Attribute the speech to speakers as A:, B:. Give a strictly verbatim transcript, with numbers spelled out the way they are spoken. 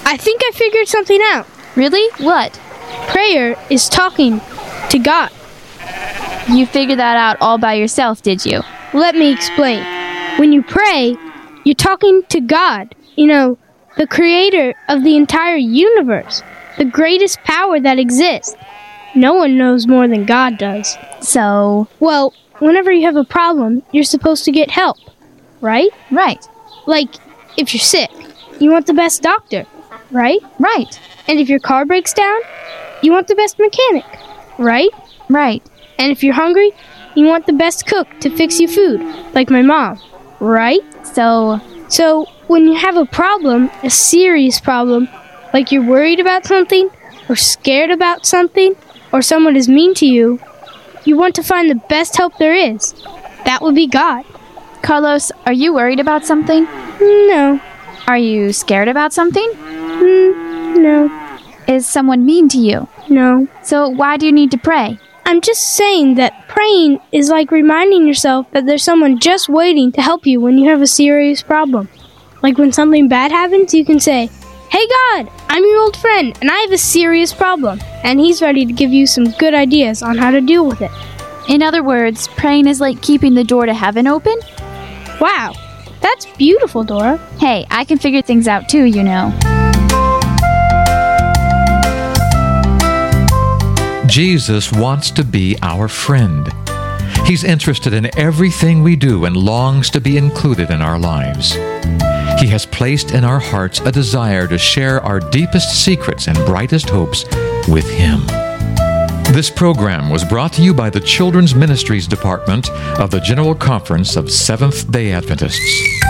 A: I think I figured something out.
B: Really? What?
A: Prayer is talking to God.
B: You figured that out all by yourself, did you?
A: Let me explain. When you pray, you're talking to God. You know, the creator of the entire universe. The greatest power that exists. No one knows more than God does.
B: So?
A: Well, whenever you have a problem, you're supposed to get help, right?
B: Right.
A: Like, if you're sick, you want the best doctor, right?
B: Right.
A: And if your car breaks down, you want the best mechanic, right?
B: Right.
A: And if you're hungry, you want the best cook to fix you food, like my mom, right?
B: So?
A: So, when you have a problem, a serious problem, like you're worried about something, or scared about something, or someone is mean to you, you want to find the best help there is. That would be God.
B: Carlos, are you worried about something?
A: No.
B: Are you scared about something?
A: Mm, no.
B: Is someone mean to you?
A: No.
B: So why do you need to pray?
A: I'm just saying that praying is like reminding yourself that there's someone just waiting to help you when you have a serious problem. Like when something bad happens, you can say, "Hey God, I'm your old friend, and I have a serious problem," and He's ready to give you some good ideas on how to deal with it.
B: In other words, praying is like keeping the door to heaven open?
A: Wow, that's beautiful, Dora.
B: Hey, I can figure things out too, you know.
C: Jesus wants to be our friend. He's interested in everything we do and longs to be included in our lives. He has placed in our hearts a desire to share our deepest secrets and brightest hopes with Him. This program was brought to you by the Children's Ministries Department of the General Conference of Seventh-day Adventists.